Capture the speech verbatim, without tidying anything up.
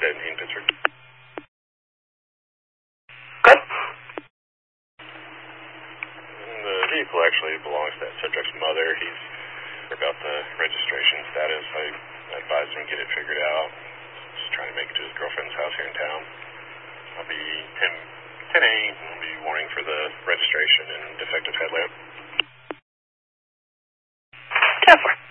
seventeen, Pittsburgh. Good. The vehicle actually belongs to that subject's mother. He's about the registration status. I advised him to get it figured out. Just trying to make it to his girlfriend's house here in town. I'll be ten A. I'll be warning for the registration and defective headlamp. ten four.